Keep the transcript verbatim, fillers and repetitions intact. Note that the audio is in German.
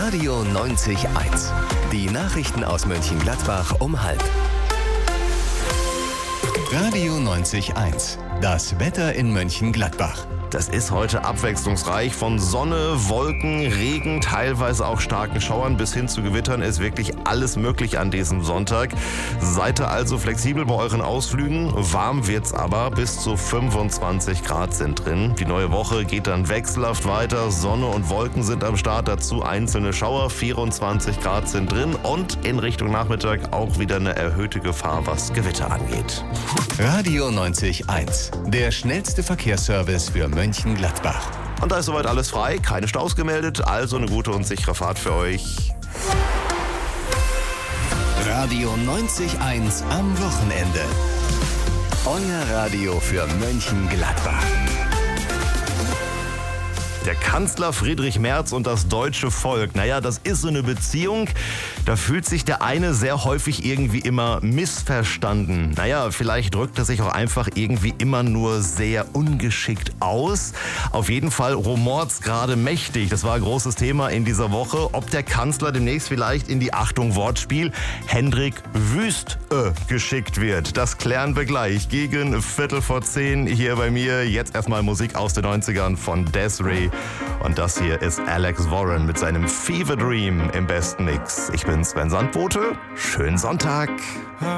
Radio neunzig Komma eins. Die Nachrichten aus Mönchengladbach um halb. Radio neunzig Komma eins. Das Wetter in Mönchengladbach. Das ist heute abwechslungsreich. Von Sonne, Wolken, Regen, teilweise auch starken Schauern bis hin zu Gewittern ist wirklich alles möglich an diesem Sonntag. Seid ihr also flexibel bei euren Ausflügen. Warm wird's aber, bis zu fünfundzwanzig Grad sind drin. Die neue Woche geht dann wechselhaft weiter. Sonne und Wolken sind am Start, dazu einzelne Schauer. vierundzwanzig Grad sind drin und in Richtung Nachmittag auch wieder eine erhöhte Gefahr, was Gewitter angeht. Radio neunzig Komma eins. Der schnellste Verkehrsservice für Mönchengladbach. Und da ist soweit alles frei, keine Staus gemeldet, also eine gute und sichere Fahrt für euch. Radio neunzig Komma eins am Wochenende. Euer Radio für Mönchengladbach. Der Kanzler Friedrich Merz und das deutsche Volk, naja, das ist so eine Beziehung, da fühlt sich der eine sehr häufig irgendwie immer missverstanden. Naja, vielleicht drückt er sich auch einfach irgendwie immer nur sehr ungeschickt aus. Auf jeden Fall rumort's gerade mächtig. Das war ein großes Thema in dieser Woche, ob der Kanzler demnächst vielleicht in die, Achtung, Wortspiel, Hendrik Wüst äh, geschickt wird. Das klären wir gleich gegen Viertel vor zehn hier bei mir. Jetzt erstmal Musik aus den neunzigern von Des'ree. Und das hier ist Alex Warren mit seinem Fever Dream im besten Mix. Ich bin Sven Sandbote. Schönen Sonntag.